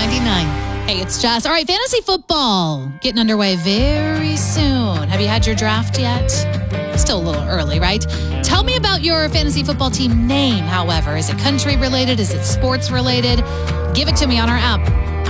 99. Hey, it's Jess. All right, fantasy football getting underway very soon. Have you had your draft yet? Still a little early, right? Tell me about your fantasy football team name, however. Is it country related? Is it sports related? Give it to me on our app.